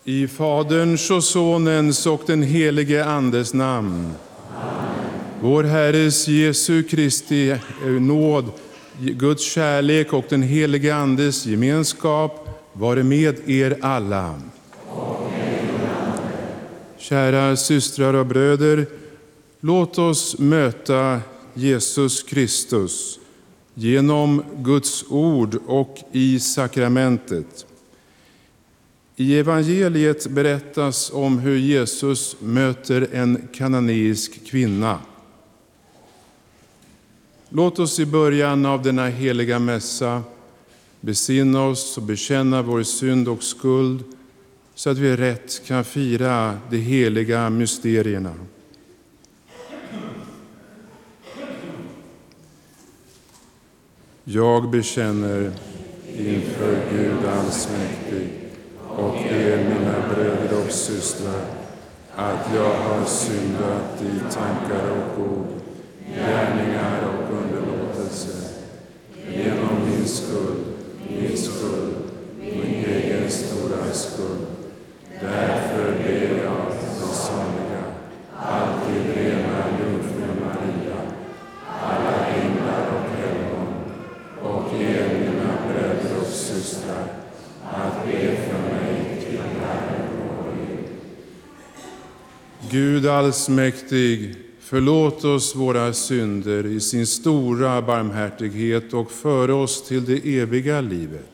I Faderns och Sonens och den helige Andes namn. Amen. Vår Herres Jesu Kristi nåd, Guds kärlek och den helige Andes gemenskap vare med er alla. Kära systrar och bröder, låt oss möta Jesus Kristus genom Guds ord och i sakramentet. I evangeliet berättas om hur Jesus möter en kananeisk kvinna. Låt oss i början av denna heliga mässa besinna oss och bekänna vår synd och skuld så att vi rätt kan fira de heliga mysterierna. Jag bekänner inför Gud allsmäktig och er mina bröder och systrar att jag har syndat i tankar och ord, gärningar och underlåtelse, genom min skuld, min egen stora skuld. Därför ber jag den saliga, alltid rena jungfru Maria, alla änglar och helgon och er mina bröder och systrar att be för mig till Herren vår Gud. Gud allsmäktig, förlåt oss våra synder i sin stora barmhärtighet och för oss till det eviga livet.